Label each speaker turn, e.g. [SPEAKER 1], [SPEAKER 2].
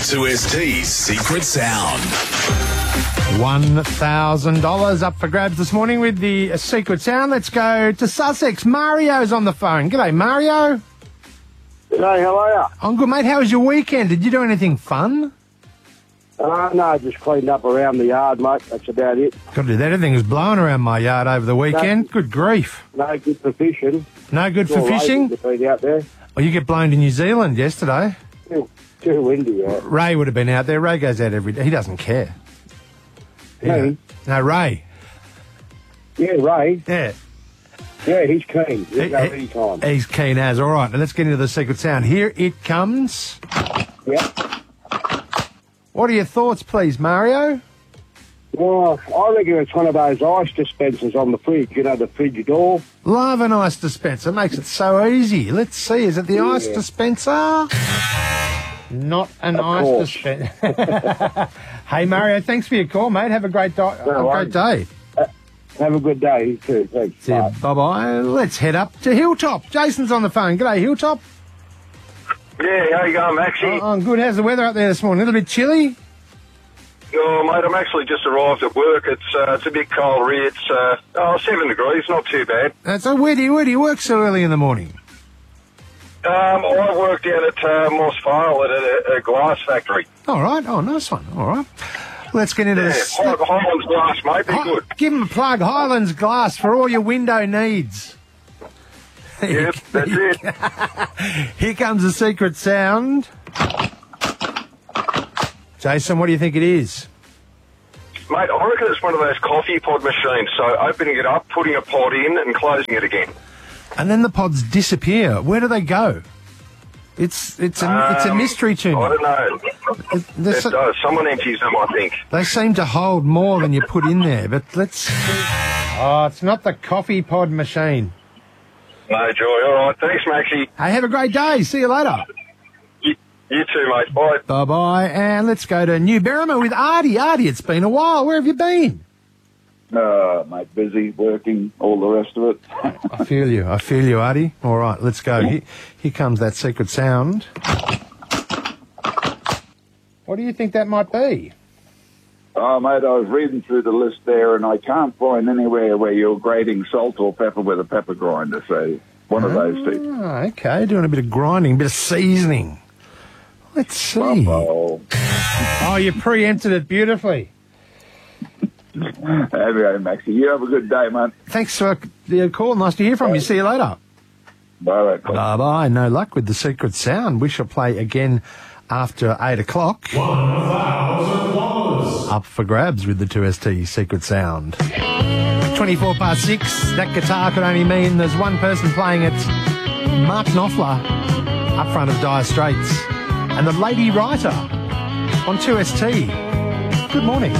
[SPEAKER 1] 2ST's Secret Sound.
[SPEAKER 2] $1,000 up for grabs this morning with the Secret Sound. Let's go to Sussex. Mario's on the phone. G'day, Mario.
[SPEAKER 3] G'day, how are you?
[SPEAKER 2] I'm good, mate. How was your weekend? Did you do anything fun?
[SPEAKER 3] No, just cleaned up around the yard, mate. That's about it.
[SPEAKER 2] Got to do that. Everything was blowing around my yard over the weekend. Good grief.
[SPEAKER 3] No good for fishing.
[SPEAKER 2] No good
[SPEAKER 3] It's
[SPEAKER 2] for
[SPEAKER 3] all
[SPEAKER 2] fishing?
[SPEAKER 3] raining to be out there.
[SPEAKER 2] Oh, you get blown to New Zealand yesterday.
[SPEAKER 3] Too windy, yeah.
[SPEAKER 2] Ray would have been out there. Ray goes out every day. He doesn't care.
[SPEAKER 3] Me?
[SPEAKER 2] No, Ray.
[SPEAKER 3] Yeah, Ray.
[SPEAKER 2] Yeah.
[SPEAKER 3] Yeah, he's keen. He'll go any time.
[SPEAKER 2] He's keen as. All right, now let's get into the Secret Sound. Here it comes.
[SPEAKER 3] Yeah.
[SPEAKER 2] What are your thoughts, please, Mario?
[SPEAKER 3] Well, I reckon it's one of those ice dispensers on the fridge, you know, the fridge door.
[SPEAKER 2] Love an ice dispenser. Makes it so easy. Let's see. Is it the ice dispenser? Not an ice dispenser. Hey, Mario, thanks for your call, mate. Have a great day.
[SPEAKER 3] Have a good day, you too. Thanks.
[SPEAKER 2] See you. Bye-bye. Let's head up to Hilltop. Jason's on the phone. G'day, Hilltop.
[SPEAKER 4] Yeah, how you going, Maxie?
[SPEAKER 2] I'm good. How's the weather up there this morning? A little bit chilly?
[SPEAKER 4] Oh, mate, I'm actually just arrived at work. It's a bit cold here. It's 7 degrees, not too bad.
[SPEAKER 2] So where do you work so early in the morning?
[SPEAKER 4] I work down at Moss Vale at a glass factory.
[SPEAKER 2] All right. Oh, nice one. All right. Let's get into this.
[SPEAKER 4] Highlands Glass, mate. Be good.
[SPEAKER 2] Give him a plug. Highlands Glass for all your window needs.
[SPEAKER 4] Yep, that's it.
[SPEAKER 2] Here comes the Secret Sound. Jason, what do you think it is?
[SPEAKER 4] Mate, I reckon it's one of those coffee pod machines. So opening it up, putting a pod in and closing it again.
[SPEAKER 2] And then the pods disappear. Where do they go? It's a mystery to me.
[SPEAKER 4] I don't know. It does. Someone empties them, I think.
[SPEAKER 2] They seem to hold more than you put in there, but let's... Oh, it's not the coffee pod machine.
[SPEAKER 4] No, Joy. All right. Thanks, Maxie.
[SPEAKER 2] Hey, have a great day. See you later.
[SPEAKER 4] You too, mate. Bye.
[SPEAKER 2] Bye-bye. And let's go to New Berrima with Artie. Artie, it's been a while. Where have you been?
[SPEAKER 5] Mate, busy, working, all the rest of it.
[SPEAKER 2] I feel you, Artie. All right, let's go. Here comes that Secret Sound. What do you think that might be?
[SPEAKER 5] Oh, mate, I was reading through the list there, and I can't find anywhere where you're grating salt or pepper with a pepper grinder, so one of those two.
[SPEAKER 2] Oh, okay, doing a bit of grinding, a bit of seasoning. Let's see. Oh, you preempted it beautifully.
[SPEAKER 5] Anyway, Maxie, you have a good day, man.
[SPEAKER 2] Thanks for the call. Nice to hear from you. See you later.
[SPEAKER 5] Bye.
[SPEAKER 2] Bye-bye. No luck with the Secret Sound. We shall play again after 8 o'clock.
[SPEAKER 1] $1,000.
[SPEAKER 2] Up for grabs with the 2ST Secret Sound. 6. That guitar could only mean there's one person playing it. Mark Knopfler, up front of Dire Straits. And the Lady Writer on 2ST. Good morning.